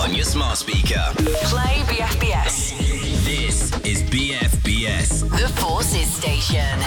on your smart speaker. Play BFBS. This is BFBS. The Forces Station.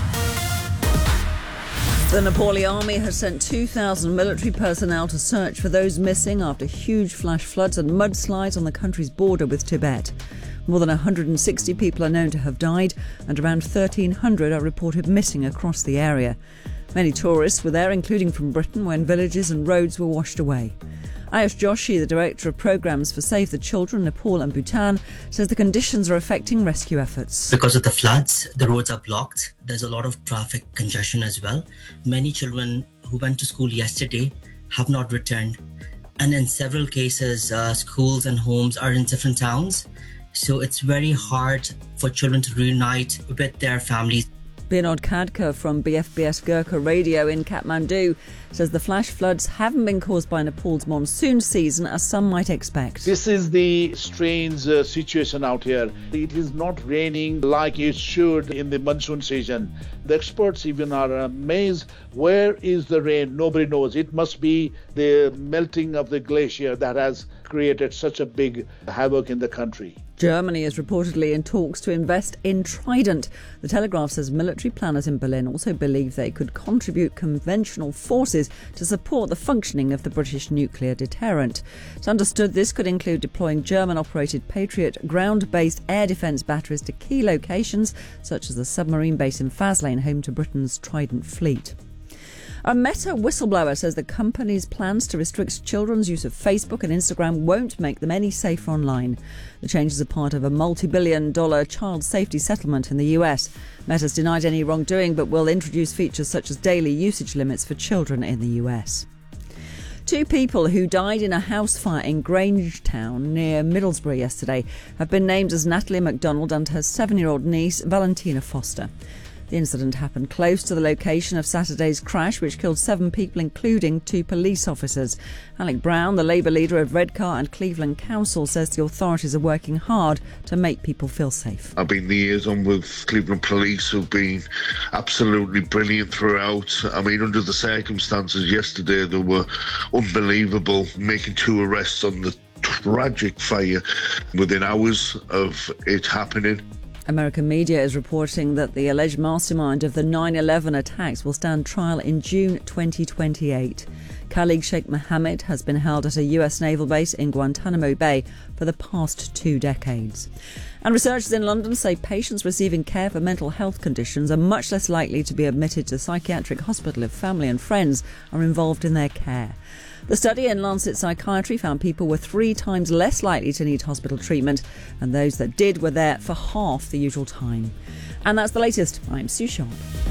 The Nepali army has sent 2,000 military personnel to search for those missing after huge flash floods and mudslides on the country's border with Tibet. More than 160 people are known to have died and around 1,300 are reported missing across the area. Many tourists were there, including from Britain, when villages and roads were washed away. Ayush Joshi, the Director of Programmes for Save the Children, Nepal and Bhutan, says the conditions are affecting rescue efforts. Because of the floods, the roads are blocked. There's a lot of traffic congestion as well. Many children who went to school yesterday have not returned. And in several cases, schools and homes are in different towns. So it's very hard for children to reunite with their families. Binod Khadka from BFBS Gurkha Radio in Kathmandu says the flash floods haven't been caused by Nepal's monsoon season as some might expect. This is the strange situation out here. It is not raining like it should in the monsoon season. The experts even are amazed. Where is the rain? Nobody knows. It must be the melting of the glacier that has created such a big havoc in the country. Germany is reportedly in talks to invest in Trident. The Telegraph says military planners in Berlin also believe they could contribute conventional forces to support the functioning of the British nuclear deterrent. It's understood this could include deploying German-operated Patriot ground-based air defence batteries to key locations, such as the submarine base in Faslane, home to Britain's Trident fleet. A Meta whistleblower says the company's plans to restrict children's use of Facebook and Instagram won't make them any safer online. The changes are part of a multi-billion-dollar child safety settlement in the US. Meta's denied any wrongdoing but will introduce features such as daily usage limits for children in the US. Two people who died in a house fire in Grangetown near Middlesbrough yesterday have been named as Natalie MacDonald and her 7-year-old niece, Valentina Foster. The incident happened close to the location of Saturday's crash, which killed 7 people, including 2 police officers. Alec Brown, the Labour leader of Redcar and Cleveland Council, says the authorities are working hard to make people feel safe. I've been liaison with Cleveland Police, who've been absolutely brilliant throughout. I mean, under the circumstances yesterday, they were unbelievable, making 2 arrests on the tragic fire within hours of it happening. American media is reporting that the alleged mastermind of the 9/11 attacks will stand trial in June 2028. Khalid Sheikh Mohammed has been held at a US naval base in Guantanamo Bay for the past 2 decades. And researchers in London say patients receiving care for mental health conditions are much less likely to be admitted to psychiatric hospital if family and friends are involved in their care. The study in Lancet Psychiatry found people were 3 times less likely to need hospital treatment, and those that did were there for half the usual time. And that's the latest. I'm Sue Sharp.